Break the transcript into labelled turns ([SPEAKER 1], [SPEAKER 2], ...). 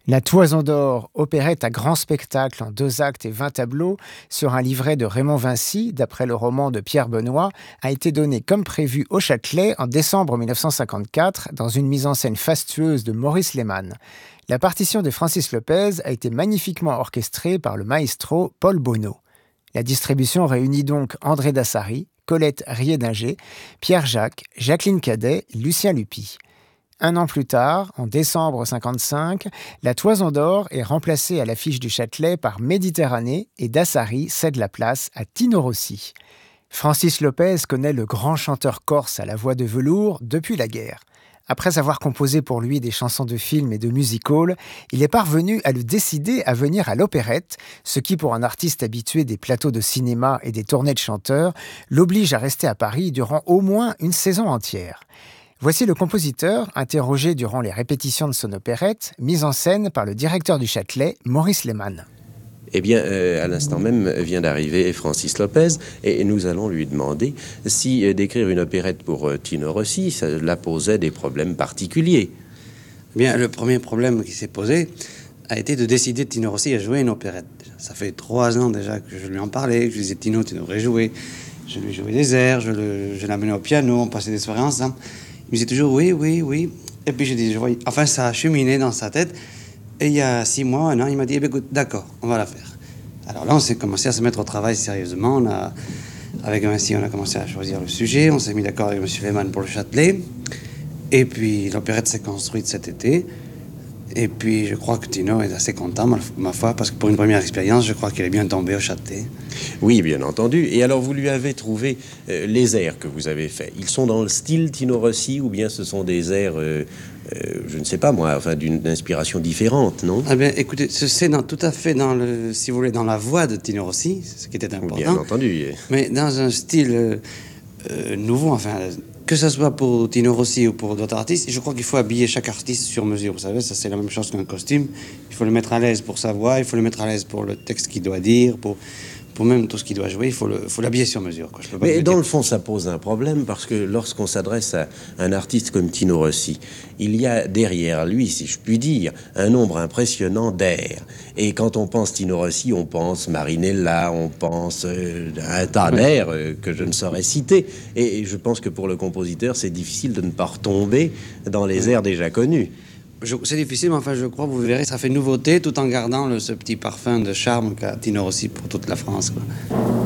[SPEAKER 1] La Toison d'Or, opérette à grand spectacle en 2 actes et 20 tableaux, sur un livret de Raymond Vincy, d'après le roman de Pierre Benoît, a été donnée comme prévu au Châtelet en décembre 1954, dans une mise en scène fastueuse de Maurice Lehmann. La partition de Francis Lopez a été magnifiquement orchestrée par le maestro Paul Bonneau. La distribution réunit donc André Dassary, Colette Riedinger, Pierre Jacques, Jacqueline Cadet, Lucien Lupy. 1 an plus tard, en décembre 1955, la Toison d'Or est remplacée à l'affiche du Châtelet par Méditerranée et Dassary cède la place à Tino Rossi. Francis Lopez connaît le grand chanteur corse à la voix de velours depuis la guerre. Après avoir composé pour lui des chansons de films et de music-hall, il est parvenu à le décider à venir à l'opérette, ce qui, pour un artiste habitué des plateaux de cinéma et des tournées de chanteurs, l'oblige à rester à Paris durant au moins une saison entière. Voici le compositeur, interrogé durant les répétitions de son opérette, mise en scène par le directeur du Châtelet, Maurice Lehmann.
[SPEAKER 2] Eh bien, à l'instant même vient d'arriver Francis Lopez et nous allons lui demander si d'écrire une opérette pour Tino Rossi, cela posait des problèmes particuliers.
[SPEAKER 3] Eh bien, le premier problème qui s'est posé a été de décider de Tino Rossi à jouer une opérette. Ça fait 3 ans déjà que je lui en parlais, que je lui disais Tino, tu devrais jouer. Je lui jouais des airs, je l'amenais au piano, on passait des soirées ensemble. Il me disait toujours oui, oui, oui. Et puis je dis, enfin ça a cheminé dans sa tête. Et il y a 6 mois, 1 an, il m'a dit, eh bien, écoute, d'accord, on va la faire. Alors là, on s'est commencé à se mettre au travail sérieusement. Avec Vinci, on a commencé à choisir le sujet. On s'est mis d'accord avec M. Lehmann pour le Châtelet. Et puis l'opérette s'est construite cet été. Et puis je crois que Tino est assez content, ma foi, parce que pour une première expérience, je crois qu'il est bien tombé au Châtelet.
[SPEAKER 2] Oui, bien entendu. Et alors, vous lui avez trouvé les airs que vous avez faits. Ils sont dans le style Tino Rossi ou bien ce sont des airs, je ne sais pas moi, enfin d'une inspiration différente, non?
[SPEAKER 3] Eh bien, écoutez, c'est tout à fait si vous voulez, dans la voix de Tino Rossi, ce qui était important.
[SPEAKER 2] Bien entendu.
[SPEAKER 3] Mais dans un style nouveau, enfin, que ce soit pour Tino Rossi ou pour d'autres artistes, je crois qu'il faut habiller chaque artiste sur mesure. Vous savez, ça c'est la même chose qu'un costume. Il faut le mettre à l'aise pour sa voix, il faut le mettre à l'aise pour le texte qu'il doit dire, pour même tout ce qu'il doit jouer, il faut l'habiller sur mesure, quoi. Je peux pas
[SPEAKER 2] Mais
[SPEAKER 3] vous
[SPEAKER 2] dans
[SPEAKER 3] dire.
[SPEAKER 2] le fond, ça pose un problème parce que lorsqu'on s'adresse à un artiste comme Tino Rossi, il y a derrière lui, si je puis dire, un nombre impressionnant d'airs. Et quand on pense Tino Rossi, on pense Marinella, on pense à un tas d'airs que je ne saurais citer. Et je pense que pour le compositeur, c'est difficile de ne pas retomber dans les airs déjà connus.
[SPEAKER 3] C'est difficile, mais enfin, je crois, vous verrez, ça fait nouveauté tout en gardant ce petit parfum de charme qu'a Tino Rossi pour toute la France, quoi.